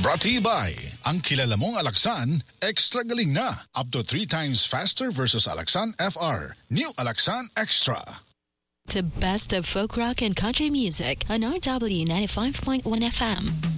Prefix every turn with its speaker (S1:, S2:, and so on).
S1: Brought to you by ang kilala mong Alaxan, extra galing na. Up to 3 times faster versus Alaxan FR. New Alaxan Extra.
S2: The best of folk rock and country music on RW 95.1 FM.